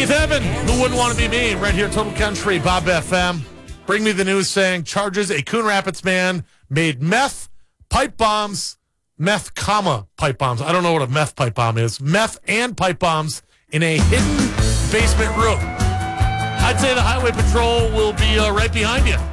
Keith Evan, who wouldn't want to be me? Right here, Total Country, Bob FM. Bring me the news saying charges a Coon Rapids man made meth, pipe bombs, meth, pipe bombs. I don't know what a meth pipe bomb is. Meth and pipe bombs in a hidden basement room. I'd say the Highway Patrol will be right behind you.